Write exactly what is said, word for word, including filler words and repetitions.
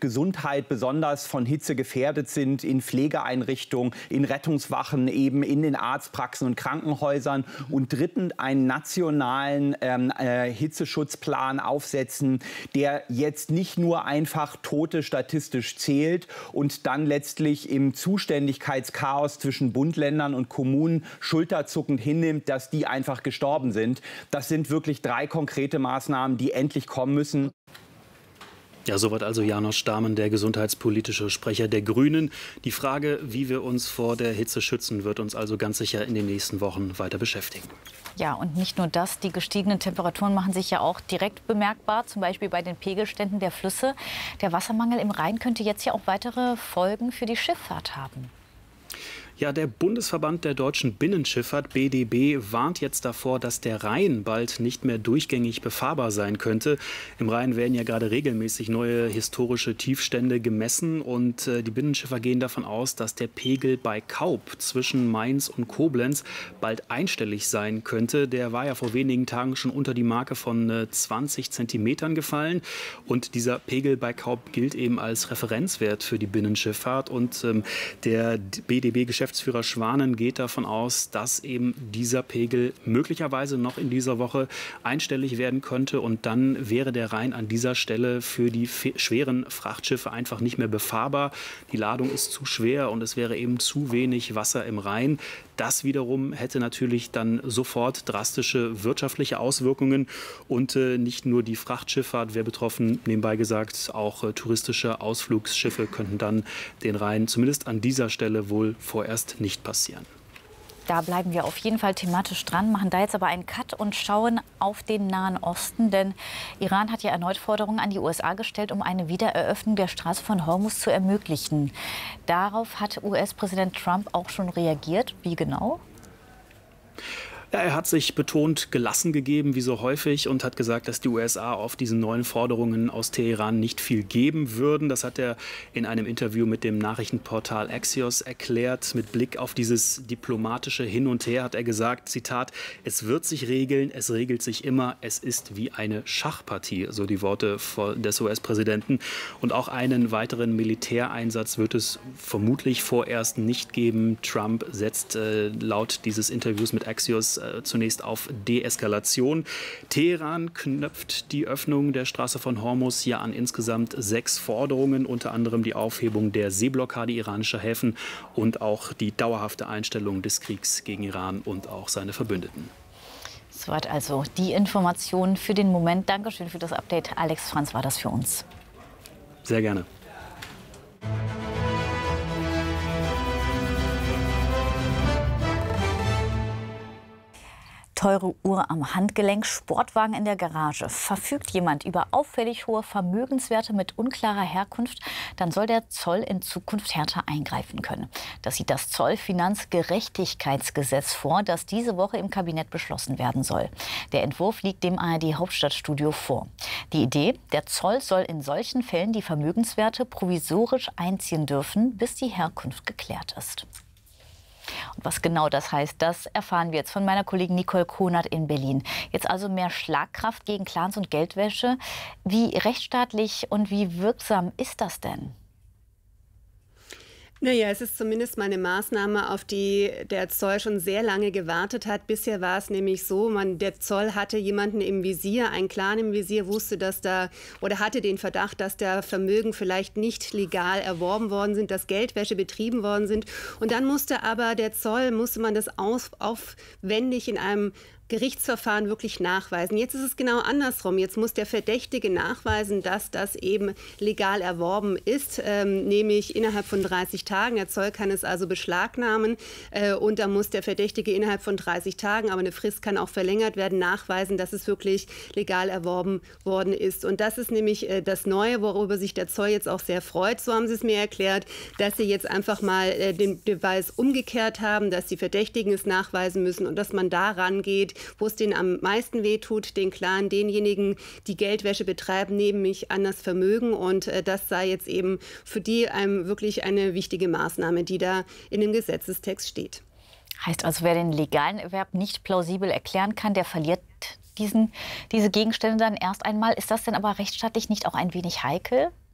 Gesundheit besonders von Hitze gefährdet sind, in Pflegeeinrichtungen, in Rettungswachen, eben in den Arztpraxen und Krankenhäusern. Und drittens einen nationalen ähm, äh, Hitzeschutzplan aufsetzen, der jetzt nicht nur einfach Tote statistisch zählt und dann letztlich im Zuständigkeitschaos zwischen Bund, Ländern und Kommunen schulterzuckend hinnimmt, dass die einfach gestorben sind. Das sind wirklich drei konkrete Maßnahmen, die endlich kommen müssen. Ja, soweit also Janosch Dahmen, der gesundheitspolitische Sprecher der Grünen. Die Frage, wie wir uns vor der Hitze schützen, wird uns also ganz sicher in den nächsten Wochen weiter beschäftigen. Ja, und nicht nur das, die gestiegenen Temperaturen machen sich ja auch direkt bemerkbar, zum Beispiel bei den Pegelständen der Flüsse. Der Wassermangel im Rhein könnte jetzt ja auch weitere Folgen für die Schifffahrt haben. Ja, der Bundesverband der deutschen Binnenschifffahrt, B D B, warnt jetzt davor, dass der Rhein bald nicht mehr durchgängig befahrbar sein könnte. Im Rhein werden ja gerade regelmäßig neue historische Tiefstände gemessen. Und äh, die Binnenschiffer gehen davon aus, dass der Pegel bei Kaub zwischen Mainz und Koblenz bald einstellig sein könnte. Der war ja vor wenigen Tagen schon unter die Marke von äh, zwanzig Zentimetern gefallen. Und dieser Pegel bei Kaub gilt eben als Referenzwert für die Binnenschifffahrt. Und ähm, der B D B-Geschäftsführer Geschäftsführer Schwanen geht davon aus, dass eben dieser Pegel möglicherweise noch in dieser Woche einstellig werden könnte. Und dann wäre der Rhein an dieser Stelle für die schweren Frachtschiffe einfach nicht mehr befahrbar. Die Ladung ist zu schwer und es wäre eben zu wenig Wasser im Rhein. Das wiederum hätte natürlich dann sofort drastische wirtschaftliche Auswirkungen. Und äh, nicht nur die Frachtschifffahrt wäre betroffen, nebenbei gesagt, auch äh, touristische Ausflugsschiffe könnten dann den Rhein zumindest an dieser Stelle wohl vorerst nicht passieren. Da bleiben wir auf jeden Fall thematisch dran, machen da jetzt aber einen Cut und schauen auf den Nahen Osten. Denn Iran hat ja erneut Forderungen an die U S A gestellt, um eine Wiedereröffnung der Straße von Hormuz zu ermöglichen. Darauf hat U S-Präsident Trump auch schon reagiert. Wie genau? Ja, er hat sich betont gelassen gegeben, wie so häufig, und hat gesagt, dass die U S A auf diesen neuen Forderungen aus Teheran nicht viel geben würden. Das hat er in einem Interview mit dem Nachrichtenportal Axios erklärt. Mit Blick auf dieses diplomatische Hin und Her hat er gesagt, Zitat, es wird sich regeln, es regelt sich immer, es ist wie eine Schachpartie, so die Worte des U S-Präsidenten. Und auch einen weiteren Militäreinsatz wird es vermutlich vorerst nicht geben. Trump setzt äh, laut dieses Interviews mit Axios zunächst auf Deeskalation. Teheran knöpft die Öffnung der Straße von Hormuz ja an insgesamt sechs Forderungen, unter anderem die Aufhebung der Seeblockade iranischer Häfen und auch die dauerhafte Einstellung des Kriegs gegen Iran und auch seine Verbündeten. Soweit also die Informationen für den Moment. Dankeschön für das Update. Alex Franz war das für uns. Sehr gerne. Teure Uhr am Handgelenk, Sportwagen in der Garage. Verfügt jemand über auffällig hohe Vermögenswerte mit unklarer Herkunft, dann soll der Zoll in Zukunft härter eingreifen können. Das sieht das Zollfinanzgerechtigkeitsgesetz vor, das diese Woche im Kabinett beschlossen werden soll. Der Entwurf liegt dem A R D-Hauptstadtstudio vor. Die Idee, der Zoll soll in solchen Fällen die Vermögenswerte provisorisch einziehen dürfen, bis die Herkunft geklärt ist. Und was genau das heißt, das erfahren wir jetzt von meiner Kollegin Nicole Konert in Berlin. Jetzt also mehr Schlagkraft gegen Clans und Geldwäsche. Wie rechtsstaatlich und wie wirksam ist das denn? Naja, es ist zumindest mal eine Maßnahme, auf die der Zoll schon sehr lange gewartet hat. Bisher war es nämlich so, man, der Zoll hatte jemanden im Visier, einen Clan im Visier, wusste, dass da oder hatte den Verdacht, dass da Vermögen vielleicht nicht legal erworben worden sind, dass Geldwäsche betrieben worden sind. Und dann musste aber der Zoll, musste man das auf, aufwendig in einem Gerichtsverfahren wirklich nachweisen. Jetzt ist es genau andersrum. Jetzt muss der Verdächtige nachweisen, dass das eben legal erworben ist, ähm, nämlich innerhalb von dreißig Tagen. Der Zoll kann es also beschlagnahmen äh, und da muss der Verdächtige innerhalb von dreißig Tagen, aber eine Frist kann auch verlängert werden, nachweisen, dass es wirklich legal erworben worden ist. Und das ist nämlich äh, das Neue, worüber sich der Zoll jetzt auch sehr freut. So haben sie es mir erklärt, dass sie jetzt einfach mal äh, den Beweis umgekehrt haben, dass die Verdächtigen es nachweisen müssen und dass man da rangeht, wo es denen am meisten wehtut, den Clan, denjenigen, die Geldwäsche betreiben, nämlich an das Vermögen. Und äh, das sei jetzt eben für die einem wirklich eine wichtige Maßnahme, die da in dem Gesetzestext steht. Heißt also, wer den legalen Erwerb nicht plausibel erklären kann, der verliert diesen, diese Gegenstände dann erst einmal. Ist das denn aber rechtsstaatlich nicht auch ein wenig heikel?